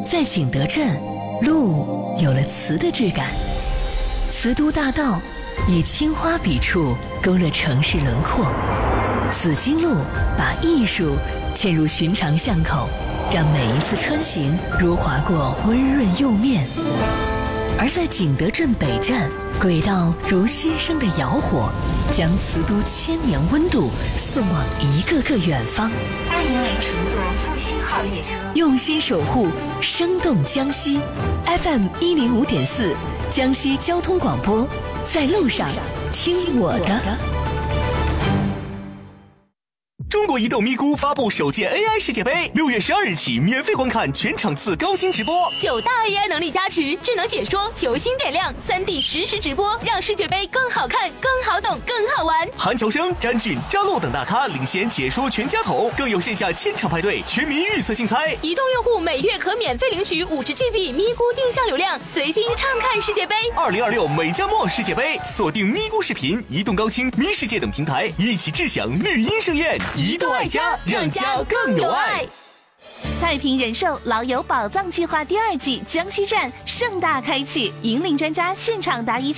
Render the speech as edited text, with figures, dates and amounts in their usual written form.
在景德镇，路有了瓷的质感，瓷都大道以青花笔触勾勒城市轮廓，紫金路把艺术嵌入寻常巷口，让每一次穿行如划过温润釉面。而在景德镇北站，轨道如新生的窑火，将瓷都千年温度送往一个个远方。 欢迎您乘坐复兴号列车， 用心守护生动江西。 FM 105.4江西交通广播，在路上听我的。 中国移动咪咕发布首届 AI 世界杯，6月12日起免费观看全场次高清直播 ，9大 AI 能力加持，智能解说，球星点亮，3D 实时直播，让世界杯更好看、更好懂、更好玩。 韩乔生、詹俊、张璐等大咖领衔解说全家桶，更有线下千场派对、全民预测竞猜。 移动用户每月可免费领取50GB 咪咕定向流量，随心畅看世界杯。 2026美加墨世界杯，锁定咪咕视频、移动高清、咪世界等平台，一起智享绿茵盛宴。 移动爱家，让家更有爱。太平人寿老友宝藏计划第2季江西站盛大开启，引领专家现场答疑。